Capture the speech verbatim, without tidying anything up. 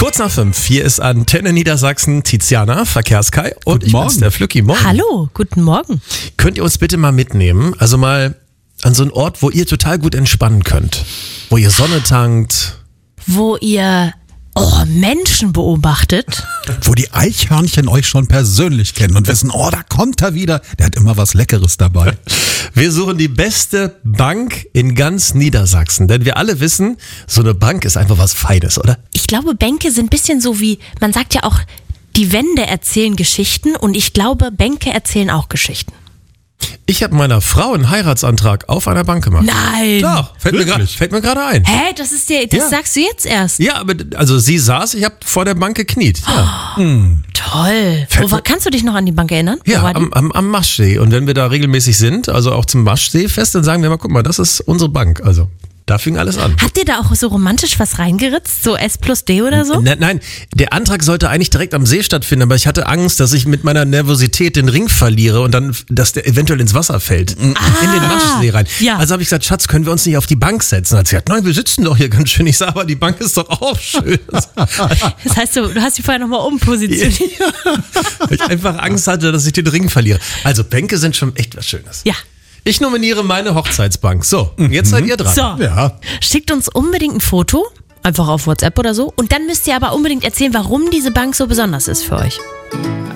Kurz nach fünf, hier ist Antenne Niedersachsen Tiziana, Verkehrskai und Guten ich Morgen. bin's, der Flücki. Morgen. Hallo, guten Morgen. Könnt ihr uns bitte mal mitnehmen, also mal an so einen Ort, wo ihr total gut entspannen könnt, wo ihr Sonne tankt, Wo ihr oh, Menschen beobachtet. Wo die Eichhörnchen euch schon persönlich kennen und wissen, oh, da kommt er wieder. Der hat immer was Leckeres dabei. Wir suchen die beste Bank in ganz Niedersachsen, denn wir alle wissen, so eine Bank ist einfach was Feines, oder? Ich glaube, Bänke sind ein bisschen so wie, man sagt ja auch, die Wände erzählen Geschichten und ich glaube, Bänke erzählen auch Geschichten. Ich habe meiner Frau einen Heiratsantrag auf einer Bank gemacht. Nein! Doch, fällt mir gerade fällt mir gerade ein. Hä, das ist dir, das Ja. sagst du jetzt erst? Ja, aber also sie saß, ich habe vor der Bank gekniet. Ja, Toll. Wo, war- kannst du dich noch an die Bank erinnern? Wo ja war die? am, am, am Maschsee. Und wenn wir da regelmäßig sind, also auch zum Maschsee-Fest, dann sagen wir mal, guck mal, das ist unsere Bank. Also da fing alles an. Habt ihr da auch so romantisch was reingeritzt? So S plus D oder so? Nein, nein, der Antrag sollte eigentlich direkt am See stattfinden, aber ich hatte Angst, dass ich mit meiner Nervosität den Ring verliere und dann, dass der eventuell ins Wasser fällt. In den Maschsee rein. Ja. Also habe ich gesagt, Schatz, können wir uns nicht auf die Bank setzen? Hat sie gesagt, nein, wir sitzen doch hier ganz schön. Ich sage, aber die Bank ist doch auch schön. Das heißt, du, du hast die vorher nochmal umpositioniert. Weil ich einfach Angst hatte, dass ich den Ring verliere. Also Bänke sind schon echt was Schönes. Ja. Ich nominiere meine Hochzeitsbank. So, jetzt seid ihr dran. So, Ja. schickt uns unbedingt ein Foto, einfach auf WhatsApp oder so. Und dann müsst ihr aber unbedingt erzählen, warum diese Bank so besonders ist für euch.